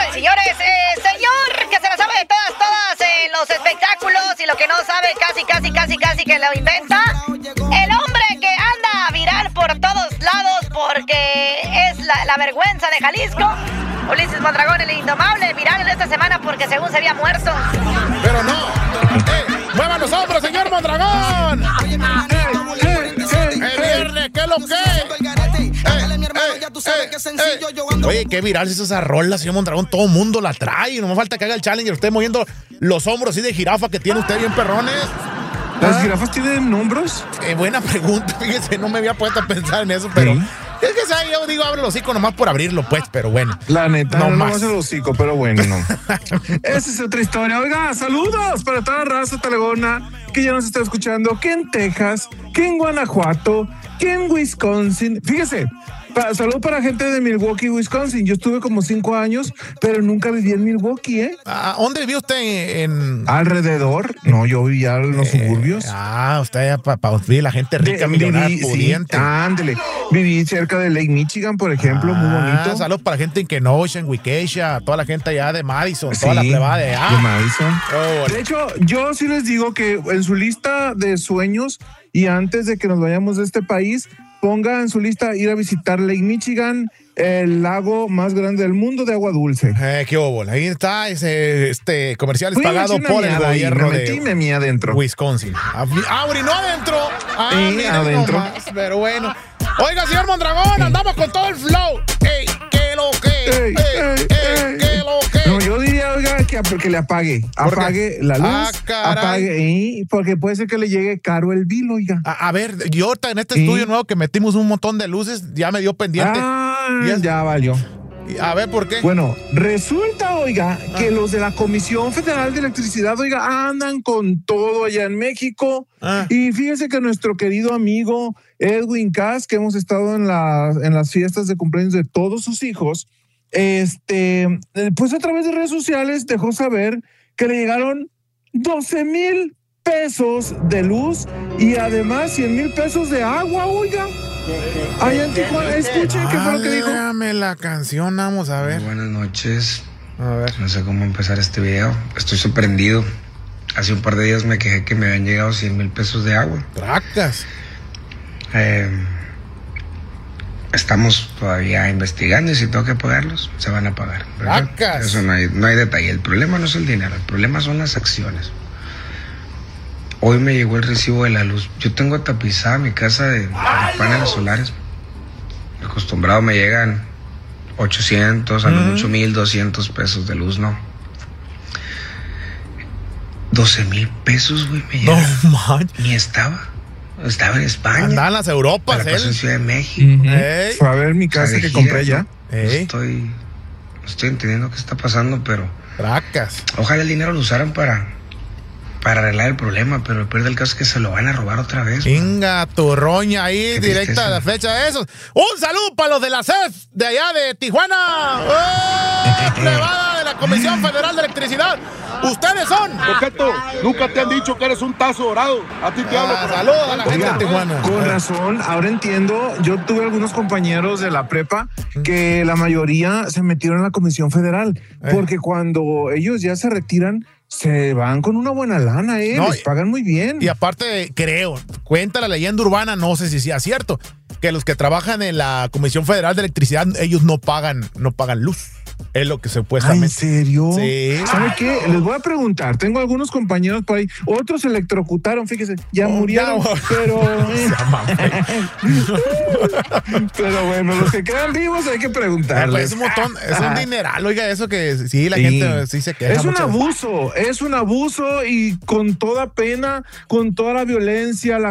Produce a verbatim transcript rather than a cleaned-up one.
Señoras y señores, eh, señor que se la sabe de todas, todas en los espectáculos y lo que no sabe casi, casi, casi, casi que lo inventa. El hombre que anda viral por todos lados porque es la, la vergüenza de Jalisco. Ulises Mondragón, el indomable, viral en esta semana porque según se había muerto. Pero no. Eh, ¡Muevan los hombros, señor Mondragón! ¡Eh, eh, eh, ¡El viernes, qué es lo que! Oye, qué viral es esa rola, señor Mondragón. Todo el mundo la trae. No me falta que haga el challenger. Usted moviendo los hombros así de jirafa que tiene usted bien perrones. ¿Las jirafas tienen hombros? Eh, buena pregunta. Fíjese, no me había puesto a pensar en eso, pero... ¿Sí? Es que, ¿sabes? Yo digo, abre el hocico nomás por abrirlo, pues, pero bueno. La neta, no, no más. más el hocico, pero bueno, no. Esa es otra historia. Oiga, saludos para toda la raza talegona que ya nos está escuchando, que en Texas, que en Guanajuato, que en Wisconsin. Fíjese, pa, salud para gente de Milwaukee, Wisconsin. Yo estuve como cinco años, pero nunca viví en Milwaukee, ¿eh? ¿A dónde vivió usted en...? ¿Alrededor? No, yo vivía en los eh, suburbios. Ah, usted para pa, vivir la gente rica, de, millonaria, viví, pudiente. Sí, ándele. Viví cerca de Lake Michigan, por ejemplo, ah, muy bonito. Saludos para la gente en Kenosha, en Waukesha, toda la gente allá de Madison, sí, toda la plebada de allá. De Madison. Oh, de hecho, yo sí les digo que en su lista de sueños y antes de que nos vayamos de este país, ponga en su lista ir a visitar Lake Michigan, el lago más grande del mundo de agua dulce. Eh, qué óbola. Ahí está ese este comercial es pagado por el gobierno me metí, de me adentro. Wisconsin. Ah, orinó adentro. Ah, sí, mira, adentro. Nomás, pero bueno. Oiga, señor Mondragón, andamos con todo el flow. Ey, qué lo que, ey, ey, ey, qué lo que. No, yo diría, oiga, que, que le apague. Apague la luz. Ah, apague, ¿eh? Porque puede ser que le llegue caro el bill, oiga. A, a ver, yo ahorita en este ¿sí? estudio nuevo que metimos un montón de luces, ya me dio pendiente. Ah, ya, ya valió. A ver, ¿por qué? Bueno, resulta, oiga, ah. que los de la Comisión Federal de Electricidad, oiga, andan con todo allá en México. Ah. Y fíjese que nuestro querido amigo Edwin Cass, que hemos estado en, la, en las fiestas de cumpleaños de todos sus hijos, este, pues a través de redes sociales dejó saber que le llegaron doce mil pesos de luz y además cien mil pesos de agua, oiga. Allá en Tijuana, escuchen qué fue lo que dijo. Dame la canción, vamos a ver. Buenas noches. A ver. No sé cómo empezar este video. Estoy sorprendido. Hace un par de días me quejé que me habían llegado cien mil pesos de agua. Tracas. Eh, estamos todavía investigando y si tengo que pagarlos, se van a pagar. Tracas. Eso no hay, no hay detalle. El problema no es el dinero, el problema son las acciones. Hoy me llegó el recibo de la luz. Yo tengo tapizada mi casa de, de paneles solares. Acostumbrado me llegan ochocientos, a lo mm. mucho mil doscientos pesos de luz, ¿no? doce mil pesos, güey, me llegan. No, man. Ni estaba. Estaba en España. Andaba en las Europas, ¿eh? En Ciudad de México. Uh-huh. Fue a ver mi casa que gira, compré allá. No, no estoy, no estoy entendiendo qué está pasando, pero... Tracas. Ojalá el dinero lo usaran para... para arreglar el problema, pero el peor del caso es que se lo van a robar otra vez. Venga, tu roña ahí, qué directa tristeza. A la flecha de esos. Un saludo para los de la C E F de allá de Tijuana. ¡Oh! Plebada de la Comisión Federal de Electricidad. Ustedes son. Coqueto, nunca te han dicho que eres un tazo dorado. A ti te hablo. Ah, saludos a la gente de Tijuana. Con razón, ahora entiendo. Yo tuve algunos compañeros de la prepa que la mayoría se metieron en la Comisión Federal. Eh. Porque cuando ellos ya se retiran, se van con una buena lana, ¿eh? No, les pagan muy bien. Y aparte, creo, cuenta la leyenda urbana, no sé si sea cierto, que los que trabajan en la Comisión Federal de Electricidad, ellos no pagan, no pagan luz. Es lo que supuestamente. ¿En serio? Sí. ¿Sabe qué? Les voy a preguntar. Tengo algunos compañeros por ahí. Otros se electrocutaron, fíjese. Ya oh, murieron. No. Pero. Eh. Pero bueno, los que quedan vivos hay que preguntarles. Pues es un montón, es un dineral. Oiga, eso que sí, la sí. gente sí se queja. Es un abuso, es un abuso y con toda pena, con toda la violencia, la